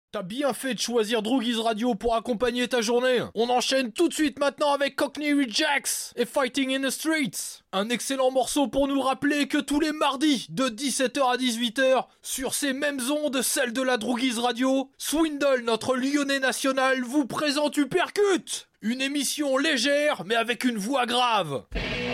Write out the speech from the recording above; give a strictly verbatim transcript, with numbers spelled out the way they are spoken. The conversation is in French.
T'as bien fait de choisir Droogies Radio pour accompagner ta journée. On enchaîne tout de suite maintenant avec Cockney Rejects et Fighting in the Streets. Un excellent morceau pour nous rappeler que tous les mardis, de dix-sept heures à dix-huit heures, sur ces mêmes ondes, celles de la Droogies Radio, Swindle, notre lyonnais national, vous présente Uppercut. Une émission légère, mais avec une voix grave.